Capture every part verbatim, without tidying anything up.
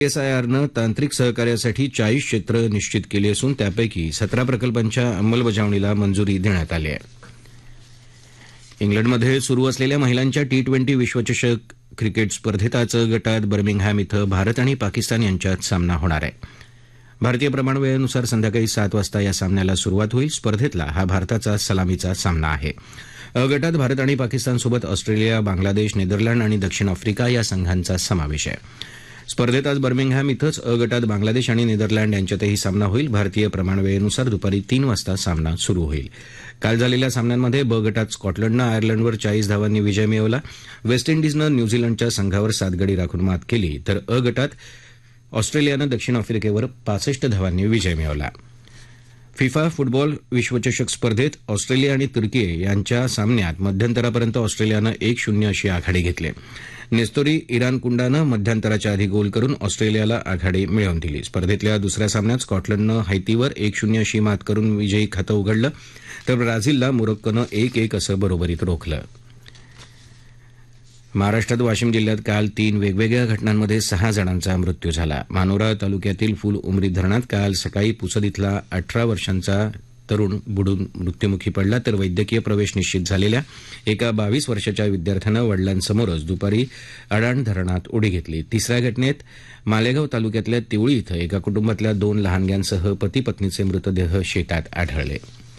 एसआयआरनं तांत्रिक सहकार्यासाठी चाळीस क्षेत्र निश्चित केली असून त्यापैकी सतरा प्रकल्पांच्या अंमलबजावणीला मंजुरी देण्यात आली आहे. इंग्लंडमध्ये सुरू असलेल्या महिलांच्या टी ट्वेंटी विश्वचषक क्रिकेट स्पर्धेत आज गटात बर्मिंगहॅम इथं भारत आणि पाकिस्तान यांच्यात सामना होणार आहे. भारतीय प्रमाणवेळेनुसार संध्याकाळी सात वाजता या सामन्याला सुरुवात होईल. स्पर्धेतला हा भारताचा सलामीचा सामना आहे. अ गटात भारत आणि पाकिस्तानसोबत ऑस्ट्रेलिया, बांगलादेश, नेदरलँड आणि दक्षिण आफ्रिका या संघांचा समावेश आहे. स्पर्धेत आज बर्मिंगहॅम इथंच अ गटात बांगलादेश आणि नेदरलँड यांच्यातही सामना होईल. भारतीय प्रमाणवेळेनुसार दुपारी तीन वाजता सामना सुरू होईल. काल झालेल्या सामन्यांमध्ये ब गटात स्कॉटलंडनं आयर्लंडवर चाळीस धावांनी विजय मिळवला. वेस्ट इंडिजनं न्यूझीलंडच्या संघावर सात गडी राखून मात केली, तर अ गटात ऑस्ट्रेलियानं दक्षिण आफ्रिकेवर पासष्ट धावांनी विजय मिळवला. फिफा फुटबॉल विश्वचषक स्पर्धेत ऑस्ट्रेलिया आणि तुर्की यांच्या सामन्यात मध्यंतरापर्यंत ऑस्ट्रेलियानं एक शून्य अशी आघाडी घेतली. नेस्तोरी इरानकुंडानं मध्यंतराच्या आधी गोल करून ऑस्ट्रेलियाला आघाडी मिळवून दिली. स्पर्धेतल्या दुसऱ्या सामन्यात स्कॉटलंडनं हैतीवर एक शून्य अशी मात करून विजयी खातं उघडलं, तर ब्राझीलला मोरोक्कोनं एक एक असं बरोबरीत रोखलं. महाराष्ट्रात वाशिम जिल्ह्यात काल तीन वेगवेगळ्या घटनांमध्ये सहा जणांचा मृत्यू झाला. मानोरा तालुक्यातील फुल उमरी धरणात काल सकाळी पुसद इथला अठरा वर्षांचा तरुण बुडून मृत्युमुखी पडला, तर वैद्यकीय प्रवेश निश्चित झालेल्या एका बावीस वर्षाच्या विद्यार्थ्यानं वडिलांसमोरच दुपारी अडाण धरणात उडी घेतली. तिसऱ्या घटनेत मालेगाव तालुक्यातल्या तिवळी इथं एका कुटुंबातल्या दोन लहानग्यांसह पती पत्नीचे मृतदेह शेतात आढळले.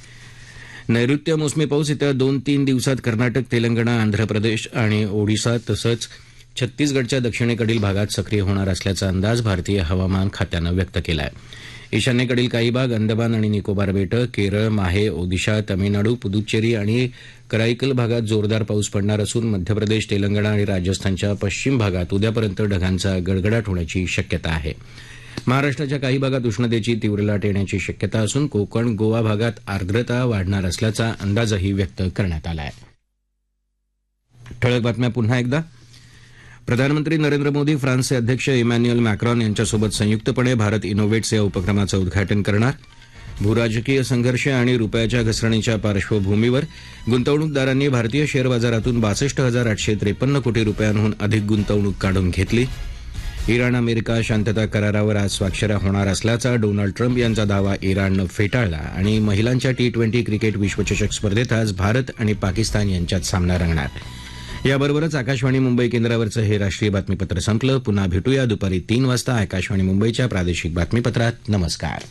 नैऋत्य मोसमी पाऊस येत्या दोन तीन दिवसात कर्नाटक, तेलंगणा, आंध्र प्रदेश आणि ओडिशा तसंच छत्तीसगडच्या दक्षिणेकडील भागात सक्रिय होणार असल्याचा अंदाज भारतीय हवामान खात्यानं व्यक्त केला आहे. ईशान्येकडील काही भाग, अंदमान आणि निकोबार बेटं, केरळ, माहे, ओदिशा, तामिळनाडू, पुदुच्चेरी आणि कराईकल भागात जोरदार पाऊस पडणार असून मध्य प्रदेश, तेलंगणा आणि राजस्थानच्या पश्चिम भागात उद्यापर्यंत ढगांचा गडगडाट होण्याची शक्यता आहे. महाराष्ट्राच्या काही भागात उष्णतेची तीव्र लाट येण्याची शक्यता असून कोकण, गोवा भागात आर्द्रता वाढणार असल्याचा अंदाजही व्यक्त करण्यात आला आहे. ठळक बातम्या पुन्हा एकदा. प्रधानमंत्री नरेंद्र मोदी फ्रान्सचे अध्यक्ष इमॅन्युएल मॅक्रॉन यांच्यासोबत संयुक्तपणे भारत इनोव्हेट्स या उपक्रमाचं उद्घाटन करणार. भूराजकीय संघर्ष आणि रुपयाच्या घसरणीच्या पार्श्वभूमीवर गुंतवणूकदारांनी भारतीय शेअर बाजारातून बासष्ट हजार आठशे त्रेपन्न कोटी रुपयांहून अधिक गुंतवणूक काढून घेतली. इराण अमेरिका शांतता करारावर आज स्वाक्षऱ्या होणार असल्याचा डोनाल्ड ट्रम्प यांचा दावा इराणनं फेटाळला. आणि महिलांच्या टी ट्वेंटी क्रिकेट विश्वचषक स्पर्धेत आज भारत आणि पाकिस्तान यांच्यात सामना रंगणार. याबरोबरच आकाशवाणी मुंबई केंद्रावरचं हे राष्ट्रीय बातमीपत्र संपलं. पुन्हा भेटूया दुपारी तीन वाजता आकाशवाणी मुंबईच्या प्रादेशिक बातमीपत्रात. नमस्कार.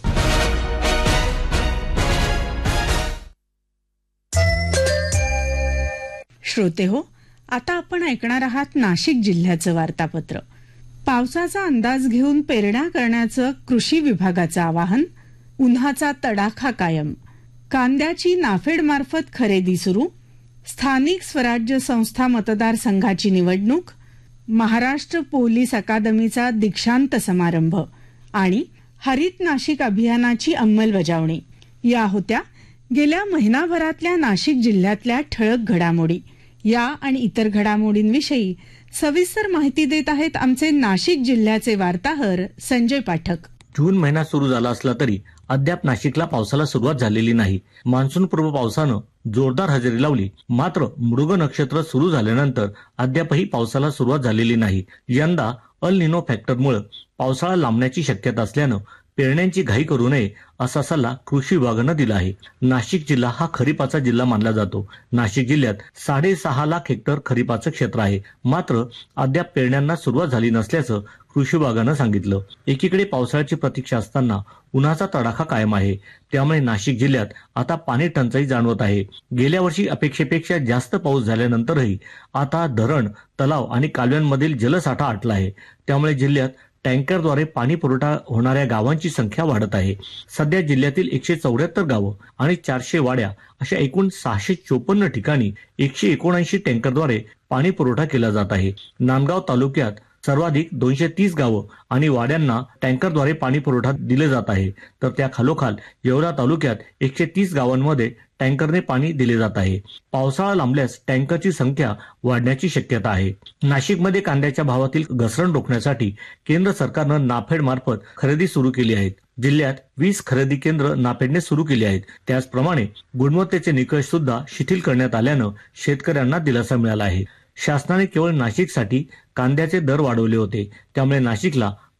श्रोते हो, आता आपण ऐकणार आहात नाशिक जिल्ह्याचं वार्तापत्र. पावसाचा अंदाज घेऊन पेरण्या करण्याचं कृषी विभागाचं आवाहन. उन्हाचा तडाखा कायम. कांद्याची नाफेडमार्फत खरेदी सुरू. स्थानिक स्वराज्य संस्था मतदारसंघाची निवडणूक. महाराष्ट्र पोलीस अकादमीचा दीक्षांत समारंभ आणि हरित नाशिक अभियानाची अंमलबजावणी या होत्या गेल्या महिनाभरातल्या नाशिक जिल्ह्यातल्या ठळक घडामोडी. या आणि इतर घडामोडींविषयी सविस्तर माहिती देत आहेत आमचे नाशिक जिल्ह्याचे वार्ताहर संजय पाठक. जून महिना सुरू झाला असला तरी अद्याप नाशिकला पावसाला सुरुवात झालेली नाही. मान्सूनपूर्व पावसानं जोरदार हजेरी लावली, मात्र मृग नक्षत्र सुरू झाल्यानंतर अद्यापही पावसाला सुरुवात झालेली नाही. यंदा अल निनो फॅक्टरमुळे पावसाळा लांबण्याची शक्यता असल्यानं पेरण्यांची घाई करू नये असा सल्ला कृषी विभागानं दिला आहे. नाशिक जिल्हा हा खरीपाचा जिल्हा मानला जातो. नाशिक जिल्ह्यात साडेसहा लाख हेक्टर खरीपाचं क्षेत्र आहे, मात्र अद्याप पेरण्यांना सुरुवात झाली नसल्याचं कृषी विभागानं सांगितलं. एकीकडे पावसाळ्याची प्रतीक्षा असताना उन्हाचा तडाखा कायम आहे, त्यामुळे नाशिक जिल्ह्यात आता पाणी टंचाई जाणवत आहे. गेल्या वर्षी अपेक्षेपेक्षा जास्त पाऊस झाल्यानंतरही आता धरण, तलाव आणि कालव्यांमधील जलसाठा आटला आहे, त्यामुळे जिल्ह्यात टँकरद्वारे पाणी पुरवठा होणाऱ्या गावांची संख्या वाढत आहे. सध्या जिल्ह्यातील एकशे चौऱ्याहत्तर गावं आणि चारशे वाड्या अशा एकूण सहाशे चोपन्न ठिकाणी एकशे एकोणऐंशी टँकरद्वारे पाणी पुरवठा केला जात आहे. नांदगाव तालुक्यात सर्वाधिक दोनशे तीस गावं आणि वाड्यांना टँकरद्वारे पाणी पुरवठा दिले जात आहे, तर त्या खालोखाल येवला तालुक्यात एकशे तीस गावांमध्ये टँकरने पाणी दिले जात आहे. पावसाळा लांबल्यास टँकरची संख्या वाढण्याची शक्यता आहे. नाशिकमध्ये कांद्याच्या भावातील घसरण रोखण्यासाठी केंद्र सरकारनं नाफेड मार्फत खरेदी सुरू केली आहे. जिल्ह्यात वीस खरेदी केंद्र नाफेडने सुरू केली आहेत. त्याचप्रमाणे गुणवत्तेचे निकष सुद्धा शिथिल करण्यात आल्यानं शेतकऱ्यांना दिलासा मिळाला आहे. शासनाने केवळ नाशिकसाठी कांद्याचे दर वाढवले होते, त्यामुळे नाशिकला